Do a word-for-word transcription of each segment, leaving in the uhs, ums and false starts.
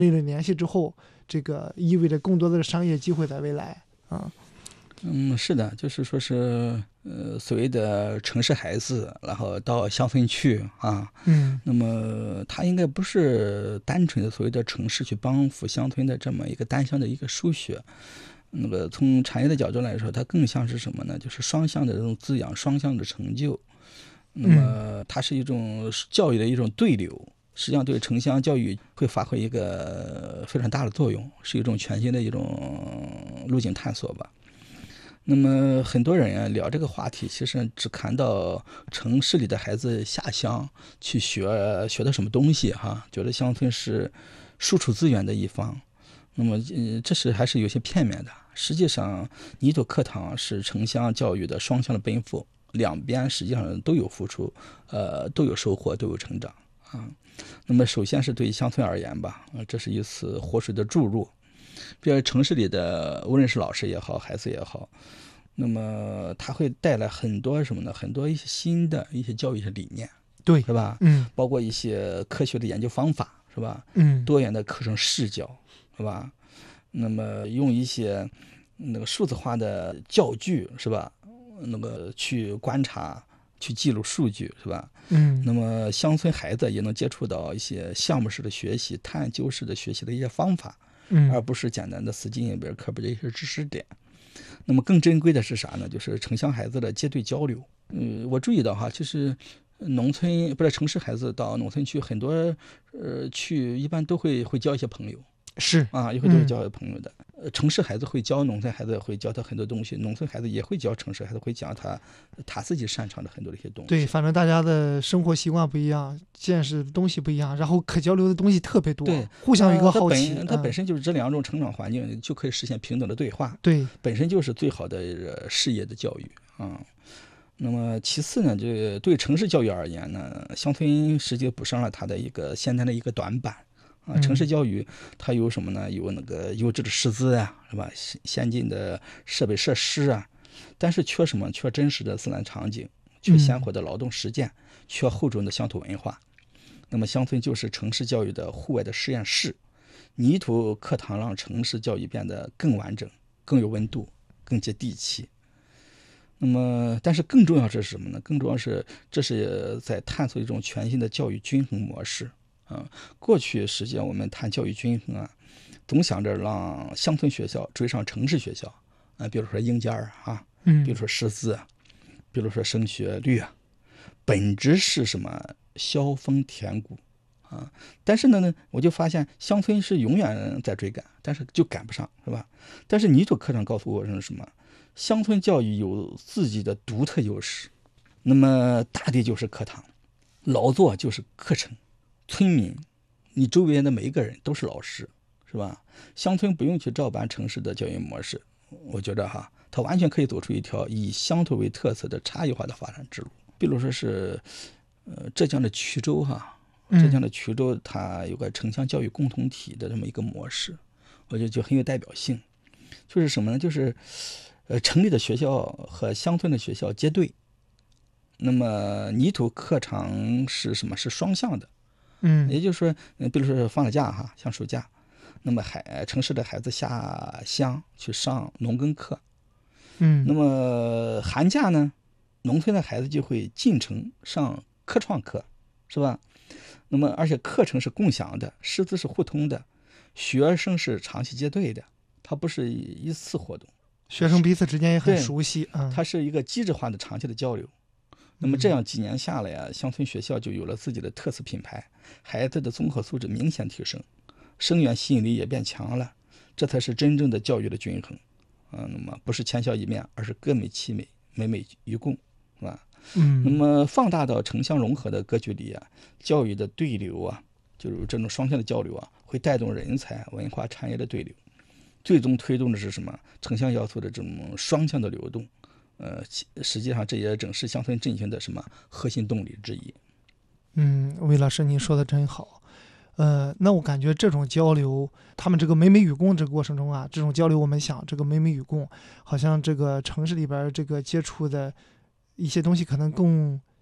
立了联系之后，这个意味着更多的商业机会在未来啊。 嗯，是的，就是说是呃所谓的城市孩子，然后到乡村去啊， 嗯， 那么他应该不是单纯的所谓的城市去帮扶乡村的这么一个单向的一个输血。那个从产业的角度来说，它更像是什么呢？就是双向的这种滋养，双向的成就。那么它是一种教育的一种对流，实际上对城乡教育会发挥一个非常大的作用，是一种全新的一种路径探索吧。那么很多人啊聊这个话题，其实只看到城市里的孩子下乡去学学的什么东西哈，觉得乡村是输出资源的一方。那么、呃、这是还是有些片面的。实际上泥土课堂是城乡教育的双向的奔赴，两边实际上都有付出，呃，都有收获，都有成长啊。那么首先是对乡村而言吧，呃、这是一次活水的注入。比如城市里的无论是老师也好，孩子也好，那么它会带来很多什么呢？很多一些新的一些教育的理念， 对， 是吧？ 嗯， 包括一些科学的研究方法，是吧？ 嗯， 多元的课程视角，是吧？那么用一些那个数字化的教具，是吧？那个去观察、去记录数据，是吧？ 嗯， 那么乡村孩子也能接触到一些项目式的学习、探究式的学习的一些方法。 嗯， 而不是简单的死记硬背课本的一些知识点。那么更珍贵的是啥呢？就是城乡孩子的结对交流。嗯，我注意到哈，就是农村不是城市孩子到农村去，很多呃去一般都会会交一些朋友。 是啊，也会都会交朋友的。呃、嗯，城市孩子会教农村孩子，会教他很多东西；农村孩子也会教城市孩子，会讲他他自己擅长的很多的一些东西。 对，反正大家的生活习惯不一样，见识的东西不一样，然后可交流的东西特别多， 对， 互相有一个好奇。 它本它本身就是这两种成长环境、嗯、就可以实现平等的对话。 对， 本身就是最好的事业的教育啊。那么其次呢，就对城市教育而言呢，乡村实际补上了它的一个先天的一个短板。啊，城市教育它有什么呢？有那个优质的师资啊，是吧？先进的设备设施啊，但是缺什么？缺真实的自然场景，缺鲜活的劳动实践，嗯、缺厚重的乡土文化。那么乡村就是城市教育的户外的实验室，泥土课堂让城市教育变得更完整、更有温度、更接地气。那么，但是更重要是什么呢？更重要是这是在探索一种全新的教育均衡模式。啊，过去实际上我们谈教育均衡啊，总想着让乡村学校追上城市学校啊，比如说硬件啊，比如说师资啊，比如说升学率啊，本质是什么？萧峰填谷啊。但是呢，我就发现乡村是永远在追赶，但是就赶不上，是吧？但是泥土课程告诉我是什么？乡村教育有自己的独特优势。那么大地就是课堂，劳作就是课程。村民，你周围的每一个人都是老师，是吧？乡村不用去照搬城市的教育模式，我觉得哈，它完全可以走出一条以乡土为特色的差异化的发展之路。比如说是，呃，浙江的衢州哈，浙江的衢州它有个城乡教育共同体的这么一个模式，我觉得就很有代表性。就是什么呢？就是，呃，城里的学校和乡村的学校结对。那么泥土课堂是什么？是双向的。 嗯， 也就是说，比如说放了假哈，像暑假，那么孩城市的孩子下乡去上农耕课， 嗯， 那么寒假呢，农村的孩子就会进城上科创课，是吧？那么而且课程是共享的，师资是互通的，学生是长期结对的，它不是一次活动， 学生彼此之间也很熟悉啊， 它是一个机制化的长期的交流。那么这样几年下来啊，乡村学校就有了自己的特色品牌，孩子的综合素质明显提升，生源吸引力也变强了，这才是真正的教育的均衡。啊，那么不是千笑一面，而是各美其美，美美与共，是吧？ 嗯， 那么放大到城乡融合的格局里啊，教育的对流啊，就是这种双向的交流啊，会带动人才、文化产业的对流，最终推动的是什么？城乡要素的这种双向的流动。呃，实际上这也正是乡村振兴的什么核心动力之一。 嗯，魏老师您说的真好。呃，那我感觉这种交流，他们这个美美与共这个过程中啊，这种交流，我们想这个美美与共，好像这个城市里边这个接触的一些东西可能更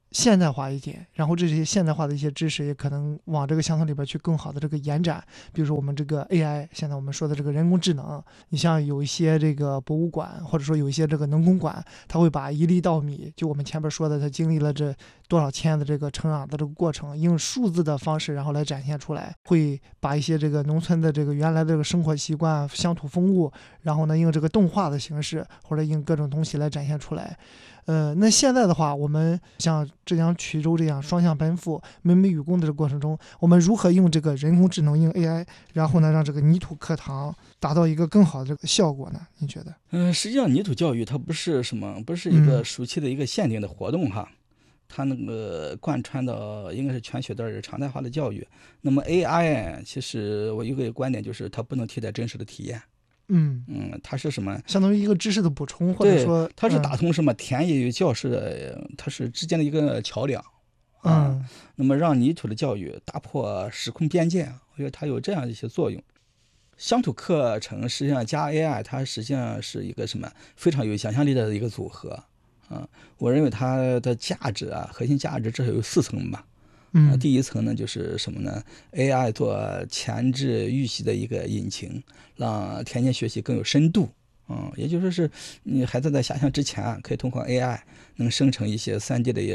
现代化一点，然后这些现代化的一些知识也可能往这个乡村里边去更好的这个延展。比如说我们这个 A I， 现在我们说的这个人工智能，你像有一些这个博物馆，或者说有一些这个农工馆，它会把一粒稻米，就我们前面说的，它经历了这多少天的这个成长的这个过程，用数字的方式然后来展现出来，会把一些这个农村的这个原来的这个生活习惯、乡土风物，然后呢用这个动画的形式或者用各种东西来展现出来。呃，那现在的话，我们像浙江衢州这样双向奔赴、美美与共的这个过程中，我们如何用这个人工智能、用 A I， 然后呢，让这个泥土课堂达到一个更好的这个效果呢？你觉得？ 嗯、呃，实际上泥土教育它不是什么，不是一个暑期的一个限定的活动哈，嗯、它那个贯穿的应该是全学段的常态化的教育。那么 A I 其实我有个观点就是它不能替代真实的体验。 嗯嗯，它是什么？ 相当于一个知识的补充，或者说它是打通什么田野与教室的，它是之间的一个桥梁。啊、 嗯， 那么让泥土的教育打破时空边界，我觉得它有这样一些作用。乡土课程实际上加 A I， 它实际上是一个什么非常有想象力的一个组合啊。我认为它的价值啊，核心价值至少有四层吧。 嗯， 第一层呢就是什么呢 ？A I 做前置预习的一个引擎，让田间学习更有深度。嗯，也就是说是你孩子在下乡之前啊，可以通过 A I 能生成一些 三 D 的